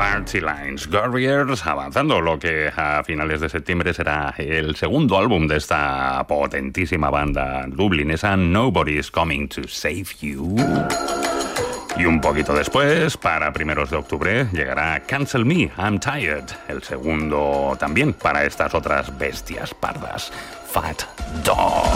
Party Lines Warriors, avanzando lo que a finales de septiembre será el segundo álbum de esta potentísima banda dublinesa, Nobody's Coming to Save You. Y un poquito después, para primeros de octubre, llegará Cancel Me, I'm Tired, el segundo también para estas otras bestias pardas, Fat Dog.